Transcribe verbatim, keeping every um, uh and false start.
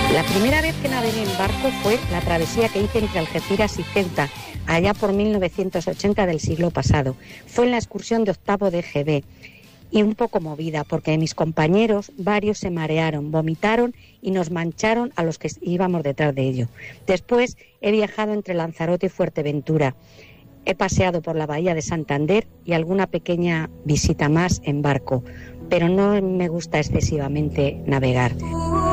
La primera vez que navegué en barco fue la travesía que hice entre Algeciras y Ceuta, allá por mil novecientos ochenta del siglo pasado. Fue en la excursión de octavo de G B y un poco movida, porque mis compañeros, varios se marearon, vomitaron y nos mancharon a los que íbamos detrás de ellos. Después he viajado entre Lanzarote y Fuerteventura. He paseado por la bahía de Santander y alguna pequeña visita más en barco, pero no me gusta excesivamente navegar.